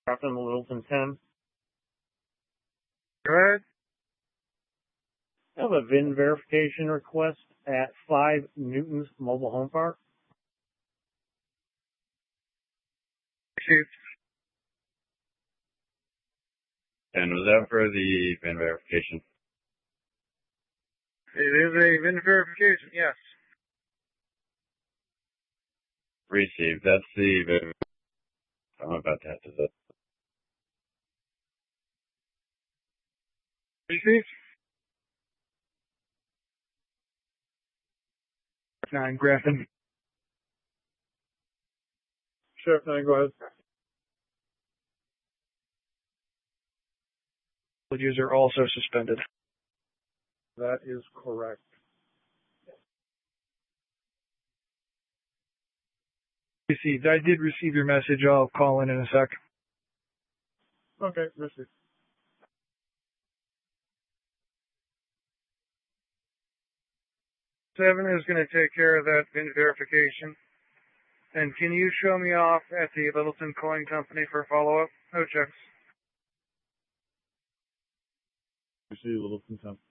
Captain Littleton 10. Go ahead. I have a VIN verification request at 5 Newton's Mobile Home Park. Received. And was that for the VIN verification? It is a VIN verification, yes. Received. That's the VIN. I'm about to have to do. Received. 9, Grafton. Sheriff 9, go ahead. User also suspended. That is correct. Received. I did receive your message. I'll call in a sec. Okay, received. Seven is going to take care of that VIN verification. And can you show me off at the Littleton Coin Company for follow-up? No checks. Received, Littleton 10.